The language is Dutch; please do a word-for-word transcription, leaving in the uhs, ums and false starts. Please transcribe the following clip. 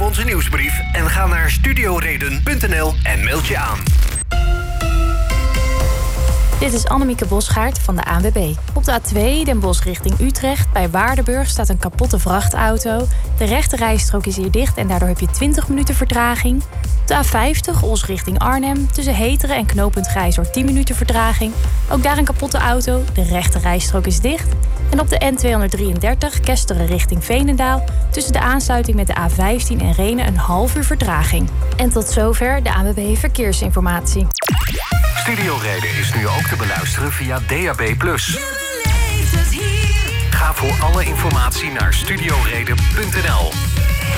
onze nieuwsbrief en ga naar studioreden punt n l en meld je aan. Dit is Annemieke Bosgaard van de A N W B. Op de A twee Den Bosch richting Utrecht bij Waardenburg staat een kapotte vrachtauto. De rechte rijstrook is hier dicht en daardoor heb je twintig minuten vertraging. Op de A vijftig Os richting Arnhem tussen Heteren en knooppunt Grijzoord tien minuten vertraging. Ook daar een kapotte auto. De rechte rijstrook is dicht. En op de N tweehonderddrieëndertig Kesteren richting Veenendaal tussen de aansluiting met de A vijftien en Rhenen een half uur vertraging. En tot zover de A N W B Verkeersinformatie. Studioreden is nu ook te beluisteren via D A B plus. Ga voor alle informatie naar studioreden punt n l.